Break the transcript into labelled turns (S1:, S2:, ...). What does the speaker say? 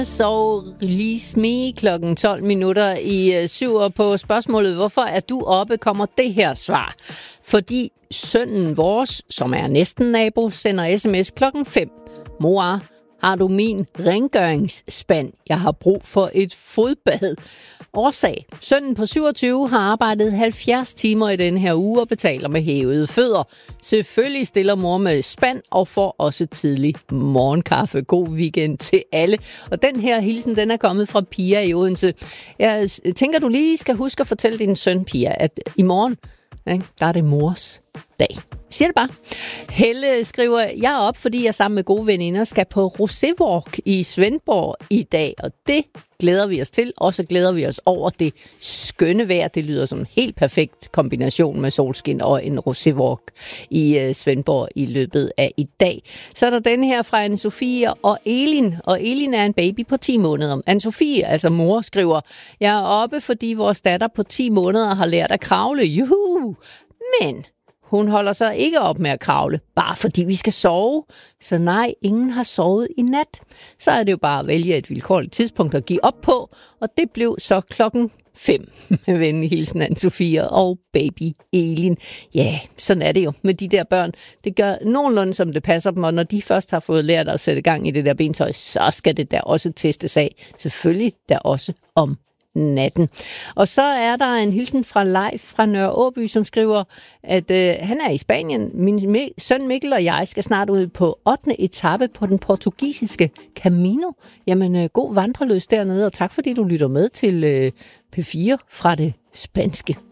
S1: Så release me klokken 12 minutter i 7, og på spørgsmålet, hvorfor er du oppe, kommer det her svar. Fordi sønnen vores, som er næsten nabo, sender sms klokken 5. Mor, har du min rengøringsspand? Jeg har brug for et fodbad. Årsag. Sønnen på 27 har arbejdet 70 timer i den her uge og betaler med hævede fødder. Selvfølgelig stiller mor med spand og får også tidlig morgenkaffe. God weekend til alle. Og den her hilsen, den er kommet fra Pia i Odense. Jeg tænker, du lige skal huske at fortælle din søn, Pia, at i morgen, der er det mors dag. Siger det bare. Helle skriver, jeg er op, fordi jeg sammen med gode veninder skal på Roséwalk i Svendborg i dag, og det glæder vi os til, og så glæder vi os over det skønne vejr. Det lyder som en helt perfekt kombination med solskin og en Roséwalk i Svendborg i løbet af i dag. Så er der den her fra Anne-Sophie og Elin, og Elin er en baby på 10 måneder. Anne-Sophie, altså mor, skriver, jeg er oppe, fordi vores datter på 10 måneder har lært at kravle. Juhu! Men hun holder så ikke op med at kravle, bare fordi vi skal sove. Så nej, ingen har sovet i nat. Så er det jo bare at vælge et vilkårligt tidspunkt at give op på, og det blev så klokken 5. Med venlig hilsen Anne-Sophie og baby Elin. Ja, sådan er det jo med de der børn. Det gør nogenlunde, som det passer dem, og når de først har fået lært at sætte gang i det der bentøj, så skal det da også testes af. Selvfølgelig da også om natten. Og så er der en hilsen fra Leif fra Nørre Åby, som skriver, at han er i Spanien. Min søn Mikkel og jeg skal snart ud på 8. etape på den portugisiske Camino. Jamen, god vandreløs dernede, og tak fordi du lytter med til P4 fra det spanske.